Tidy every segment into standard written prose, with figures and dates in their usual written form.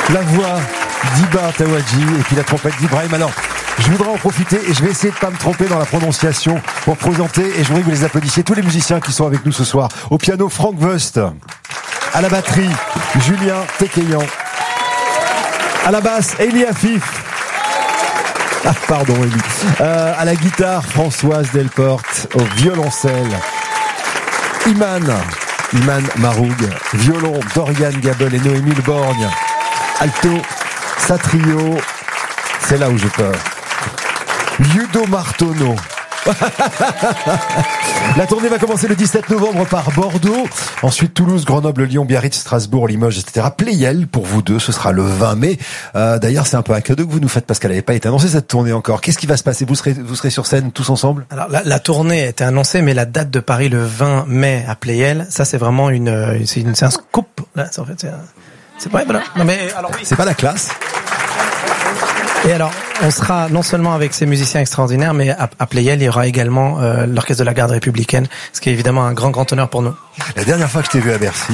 La voix d'Iba Tawadji et puis la trompette d'Ibrahim. Alors, je voudrais en profiter et je vais essayer de pas me tromper dans la prononciation pour présenter, et je voudrais que vous les applaudissiez, tous les musiciens qui sont avec nous ce soir. Au piano, Frank Wust. À la batterie, Julien Tekeyan. À la basse, Eli Afif. Ah, pardon, Eli. À la guitare, Françoise Delporte. Au violoncelle, Iman Maroug. Violon, Dorian Gabel et Noémie Le Borgne. Alto, Satrio. C'est là où je peur. Ludo Martono. La tournée va commencer le 17 novembre par Bordeaux, ensuite Toulouse, Grenoble, Lyon, Biarritz, Strasbourg, Limoges, etc. Pleyel pour vous deux, ce sera le 20 mai. D'ailleurs, c'est un peu un cadeau que vous nous faites parce qu'elle n'avait pas été annoncée cette tournée encore. Qu'est-ce qui va se passer ? Vous serez sur scène tous ensemble ? Alors la tournée a été annoncée, mais la date de Paris le 20 mai à Pleyel, ça c'est vraiment c'est un scoop. Là, en fait, c'est pas voilà. Non mais alors oui. C'est pas la classe. Et alors, on sera non seulement avec ces musiciens extraordinaires, mais à Pleyel, il y aura également l'orchestre de la Garde républicaine, ce qui est évidemment un grand honneur pour nous. La dernière fois que je t'ai vu à Bercy,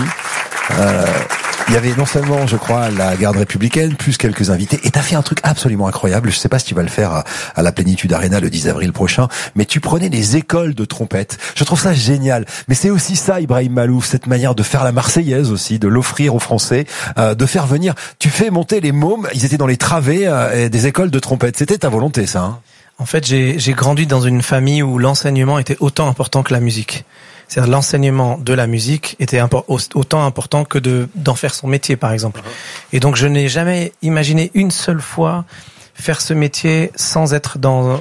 il y avait non seulement, je crois, la Garde républicaine, plus quelques invités, et t'as fait un truc absolument incroyable. Je sais pas si tu vas le faire à la Plénitude Arena le 10 avril prochain, mais tu prenais des écoles de trompette. Je trouve ça génial. Mais c'est aussi ça, Ibrahim Malouf, cette manière de faire la Marseillaise aussi, de l'offrir aux Français, de faire venir. Tu fais monter les mômes, ils étaient dans les travées des écoles de trompette. C'était ta volonté, ça, hein ? En fait, j'ai grandi dans une famille où l'enseignement était autant important que la musique. C'est-à-dire l'enseignement de la musique était autant important que d'en faire son métier, par exemple. Et donc, je n'ai jamais imaginé une seule fois faire ce métier sans être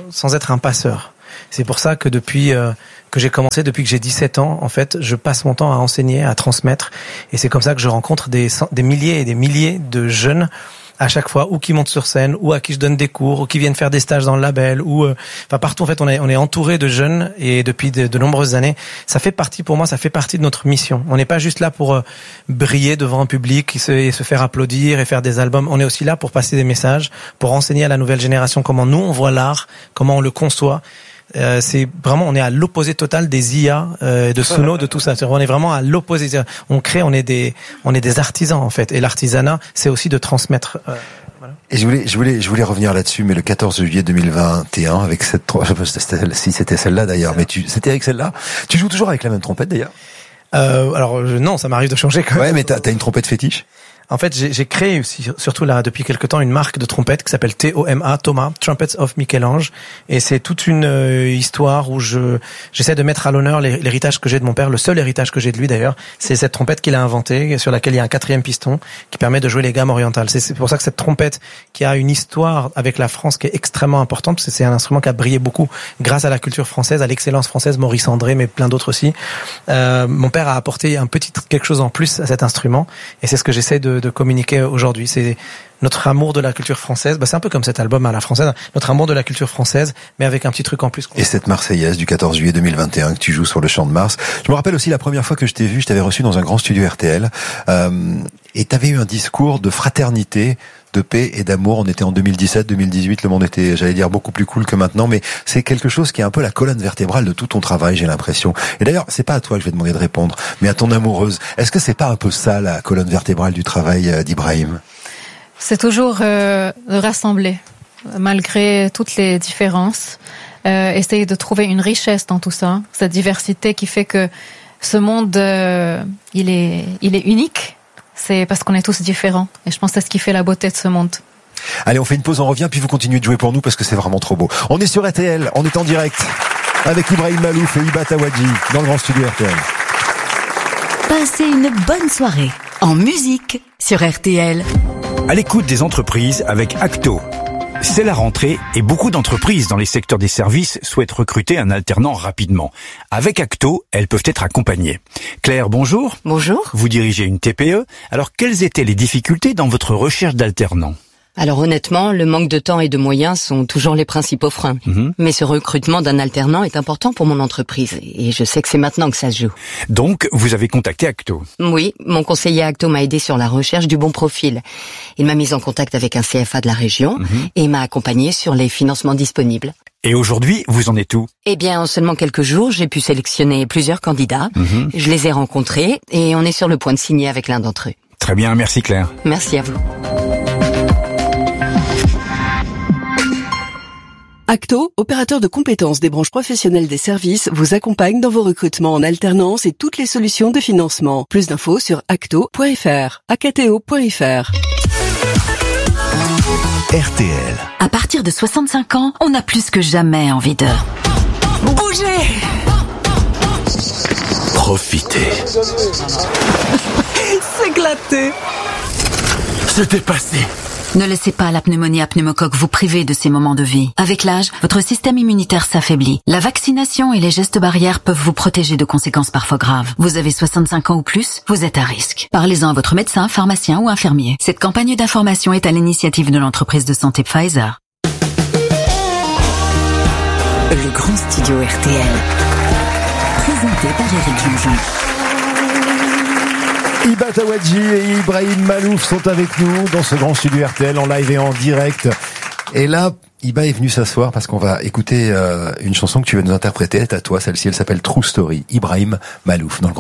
un passeur. C'est pour ça que depuis que j'ai commencé, depuis que j'ai 17 ans, en fait, je passe mon temps à enseigner, à transmettre. Et c'est comme ça que je rencontre des milliers et des milliers de jeunes à chaque fois, ou qui montent sur scène, ou à qui je donne des cours, ou qui viennent faire des stages dans le label, ou partout en fait on est entouré de jeunes, et depuis de nombreuses années, ça fait partie de notre mission. On n'est pas juste là pour briller devant un public et se faire applaudir et faire des albums. On est aussi là pour passer des messages, pour enseigner à la nouvelle génération comment nous on voit l'art, comment on le conçoit. C'est vraiment, on est à l'opposé total des IA, de Suno, de tout ça. On est vraiment à l'opposé. On est des artisans en fait. Et l'artisanat, c'est aussi de transmettre. Voilà. Et je voulais revenir là-dessus, mais le 14 juillet 2021, avec cette, je sais pas si c'était celle-là d'ailleurs, mais c'était avec celle-là. Tu joues toujours avec la même trompette d'ailleurs? Alors non, ça m'arrive de changer quand même. Ouais, mais t'as une trompette fétiche? En fait, j'ai créé aussi, surtout là, depuis quelque temps, une marque de trompettes qui s'appelle TOMA, Trumpets of Michel-Ange. Et c'est toute une histoire où j'essaie de mettre à l'honneur l'héritage que j'ai de mon père, le seul héritage que j'ai de lui d'ailleurs. C'est cette trompette qu'il a inventée, sur laquelle il y a un 4e piston, qui permet de jouer les gammes orientales. C'est pour ça que cette trompette, qui a une histoire avec la France qui est extrêmement importante, parce que c'est un instrument qui a brillé beaucoup grâce à la culture française, à l'excellence française, Maurice André, mais plein d'autres aussi. Mon père a apporté un petit quelque chose en plus à cet instrument. Et c'est ce que j'essaie de communiquer aujourd'hui. C'est notre amour de la culture française. C'est un peu comme cet album à la française. Notre amour de la culture française, mais avec un petit truc en plus. Et cette Marseillaise du 14 juillet 2021 que tu joues sur le Champ de Mars. Je me rappelle aussi la première fois que je t'ai vu, je t'avais reçu dans un grand studio RTL. Et t'avais eu un discours de fraternité, de paix et d'amour. On était en 2017, 2018. Le monde était, j'allais dire, beaucoup plus cool que maintenant. Mais c'est quelque chose qui est un peu la colonne vertébrale de tout ton travail, j'ai l'impression. Et d'ailleurs, c'est pas à toi que je vais demander de répondre, mais à ton amoureuse. Est-ce que c'est pas un peu ça, la colonne vertébrale du travail d'Ibrahim? C'est toujours de rassembler, malgré toutes les différences. Essayer de trouver une richesse dans tout ça. Cette diversité qui fait que ce monde, il est unique. C'est parce qu'on est tous différents. Et je pense que c'est ce qui fait la beauté de ce monde. Allez, on fait une pause, on revient, puis vous continuez de jouer pour nous parce que c'est vraiment trop beau. On est sur RTL, on est en direct avec Ibrahim Malouf et Iba Tawadji dans le grand studio RTL. Passez une bonne soirée en musique sur RTL. À l'écoute des entreprises avec Acto. C'est la rentrée et beaucoup d'entreprises dans les secteurs des services souhaitent recruter un alternant rapidement. Avec Acto, elles peuvent être accompagnées. Claire, bonjour. Bonjour. Vous dirigez une TPE. Alors, quelles étaient les difficultés dans votre recherche d'alternants ? Alors honnêtement, le manque de temps et de moyens sont toujours les principaux freins. Mais ce recrutement d'un alternant est important pour mon entreprise et je sais que c'est maintenant que ça se joue. Donc, vous avez contacté Acto ? Oui, mon conseiller Acto m'a aidé sur la recherche du bon profil. Il m'a mis en contact avec un CFA de la région et m'a accompagné sur les financements disponibles. Et aujourd'hui, vous en êtes où ? Eh bien, en seulement quelques jours, j'ai pu sélectionner plusieurs candidats. Je les ai rencontrés et on est sur le point de signer avec l'un d'entre eux. Très bien, merci Claire. Merci à vous. Acto, opérateur de compétences des branches professionnelles des services, vous accompagne dans vos recrutements en alternance et toutes les solutions de financement. Plus d'infos sur acto.fr, acto.fr. RTL. À partir de 65 ans, on a plus que jamais envie de bouger. Profitez. S'éclater. Se dépasser. Ne laissez pas la pneumonie à pneumocoque vous priver de ces moments de vie. Avec l'âge, votre système immunitaire s'affaiblit. La vaccination et les gestes barrières peuvent vous protéger de conséquences parfois graves. Vous avez 65 ans ou plus, vous êtes à risque. Parlez-en à votre médecin, pharmacien ou infirmier. Cette campagne d'information est à l'initiative de l'entreprise de santé Pfizer. Le grand studio RTL. Présenté par Eric Jean-Jean. Hiba Tawadji et Ibrahim Malouf sont avec nous dans ce grand studio RTL en live et en direct. Et là, Hiba est venu s'asseoir parce qu'on va écouter une chanson que tu vas nous interpréter. Elle est à toi, celle-ci, elle s'appelle True Story. Ibrahim Malouf dans le grand